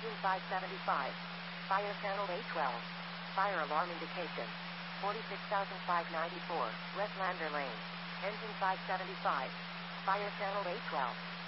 Engine 575. Fire channel A12. Fire alarm indication. 46,594, Westlander Lane. Engine 575. Fire channel A12.